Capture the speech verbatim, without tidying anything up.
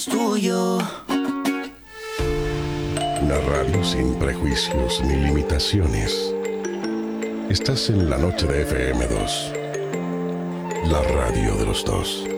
Tuyo. Una radio sin prejuicios ni limitaciones. Estás en la noche de F M dos. La radio de los dos.